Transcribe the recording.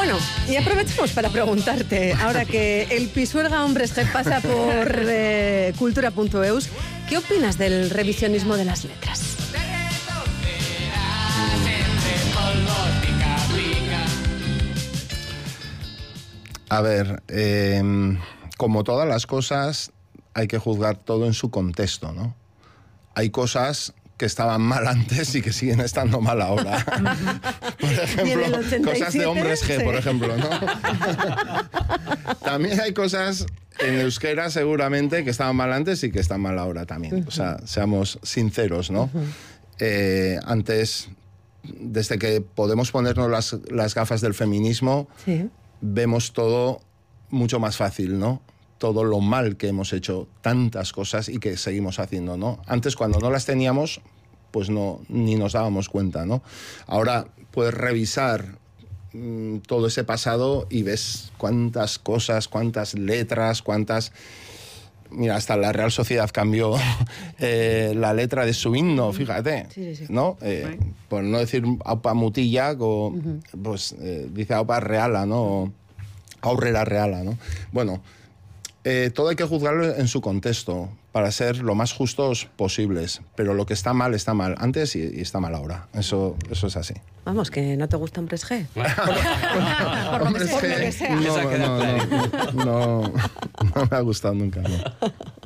Bueno, y aprovechamos para preguntarte, ahora que el Pisuerga Hombres G pasa por cultura.eus, ¿qué opinas del revisionismo de las letras? A ver, como todas las cosas, hay que juzgar todo en su contexto, ¿no? Hay cosas que estaban mal antes y que siguen estando mal ahora. Por ejemplo, cosas de Hombres G, sí. Por ejemplo, ¿no? También hay cosas en euskera seguramente que estaban mal antes y que están mal ahora también. O sea, seamos sinceros, ¿no? Antes, desde que podemos ponernos las gafas del feminismo, sí, vemos todo mucho más fácil, ¿no? Todo lo mal que hemos hecho, tantas cosas y que seguimos haciendo, ¿no? Antes, cuando no las teníamos, pues no, ni nos dábamos cuenta, ¿no? Ahora puedes revisar todo ese pasado y ves cuántas cosas, cuántas letras, cuántas... Mira, hasta la Real Sociedad cambió la letra de su himno, fíjate, sí. ¿No? Por no decir Aupa Mutilla, pues dice Aupa Reala, ¿no? Aurrera Reala, ¿no? Bueno, todo hay que juzgarlo en su contexto para ser lo más justos posibles, pero lo que está mal antes y está mal ahora. Eso es así. Vamos, que no te gusta Hombres G. Por lo que sea. No me ha gustado nunca, no.